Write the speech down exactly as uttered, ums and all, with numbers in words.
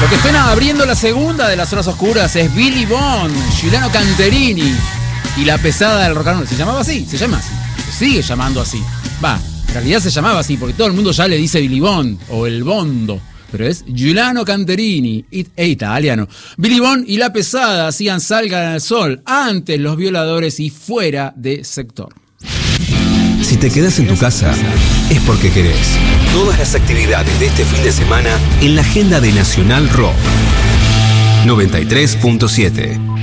Lo que suena abriendo la segunda de las horas oscuras es Billy Bond, Giuliano Canterini y la pesada del rock and roll. ¿Se llamaba así? Se llama así. Se sigue llamando así. Va, en realidad se llamaba así porque todo el mundo ya le dice Billy Bond o el Bondo. Pero es Giuliano Canterini, e italiano. Billy Bond y la pesada hacían Salgan al Sol, antes Los Violadores y Fuera de Sector. Si te quedas en tu casa, es porque querés. Todas las actividades de este fin de semana en la agenda de Nacional Rock. noventa y tres punto siete.